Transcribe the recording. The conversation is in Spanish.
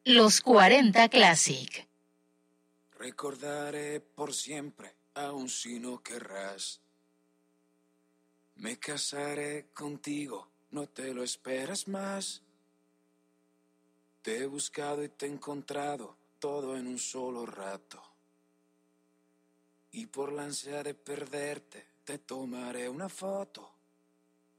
Los 40 Classic. Recordaré por siempre, aun si no querrás. Me casaré contigo, no te lo esperas más. Te he buscado y te he encontrado, todo en un solo rato. Y por la ansia de perderte, te tomaré una foto.